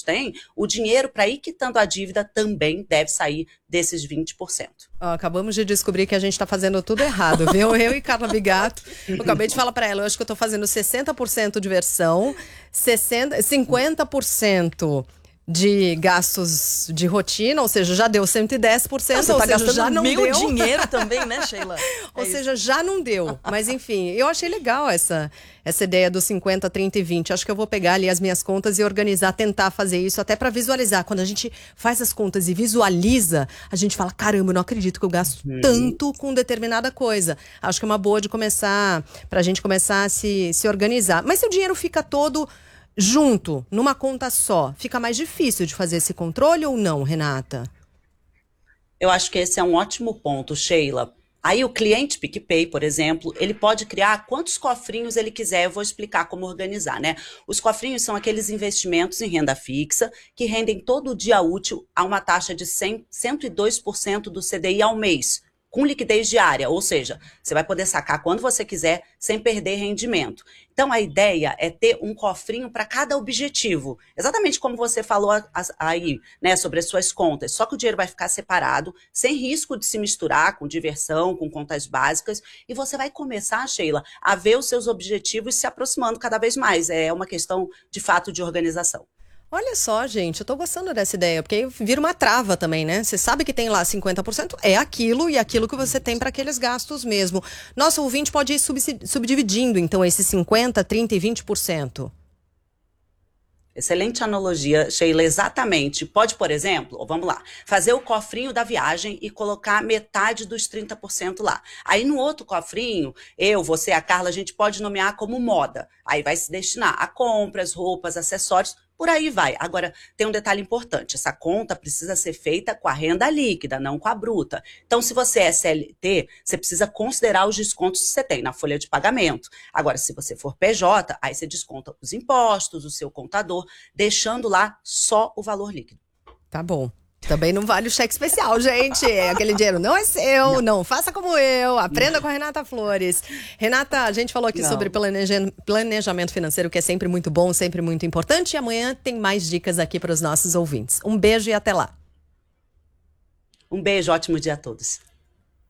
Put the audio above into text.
tem, o dinheiro para ir quitando a dívida também deve sair desses 20%. Acabamos de descobrir que a gente está fazendo tudo errado, viu? Eu e Carla Bigato. Eu acabei de falar para ela, eu acho que eu estou fazendo 60% de versão, 50% de gastos de rotina, ou seja, já deu 110%, você ou tá seja, gastando já não meu deu. dinheiro também, né, Sheila? Ou seja, já não deu. Mas enfim, eu achei legal essa ideia dos 50, 30 e 20. Acho que eu vou pegar ali as minhas contas e organizar, tentar fazer isso, até para visualizar. Quando a gente faz as contas e visualiza, a gente fala, caramba, eu não acredito que eu gasto tanto com determinada coisa. Acho que é uma boa de começar, pra gente começar a se organizar. Mas se o dinheiro fica todo junto, numa conta só, fica mais difícil de fazer esse controle ou não, Renata? Eu acho que esse é um ótimo ponto, Sheila. Aí o cliente PicPay, por exemplo, ele pode criar quantos cofrinhos ele quiser. Eu vou explicar como organizar, né? Os cofrinhos são aqueles investimentos em renda fixa que rendem todo dia útil a uma taxa de 102% do CDI ao mês, com liquidez diária, ou seja, você vai poder sacar quando você quiser, sem perder rendimento. Então, a ideia é ter um cofrinho para cada objetivo, exatamente como você falou aí, né, sobre as suas contas, só que o dinheiro vai ficar separado, sem risco de se misturar com diversão, com contas básicas, e você vai começar, Sheila, a ver os seus objetivos se aproximando cada vez mais. É uma questão, de fato, de organização. Olha só, gente, eu tô gostando dessa ideia, porque aí vira uma trava também, né? Você sabe que tem lá 50%, é aquilo e aquilo que você tem para aqueles gastos mesmo. Nosso ouvinte pode ir subdividindo, então, esses 50%, 30% e 20%. Excelente analogia, Sheila, exatamente. Pode, por exemplo, vamos lá, fazer o cofrinho da viagem e colocar metade dos 30% lá. Aí no outro cofrinho, eu, você, a Carla, a gente pode nomear como moda. Aí vai se destinar a compras, roupas, acessórios, por aí vai. Agora, tem um detalhe importante, essa conta precisa ser feita com a renda líquida, não com a bruta. Então, se você é CLT, você precisa considerar os descontos que você tem na folha de pagamento. Agora, se você for PJ, aí você desconta os impostos, o seu contador, deixando lá só o valor líquido. Tá bom. Também não vale o cheque especial, gente. Aquele dinheiro não é seu, não faça como eu. Aprenda com a Renata Flores. Renata, a gente falou aqui sobre planejamento financeiro, que é sempre muito bom, sempre muito importante. E amanhã tem mais dicas aqui para os nossos ouvintes. Um beijo e até lá. Um beijo, ótimo dia a todos.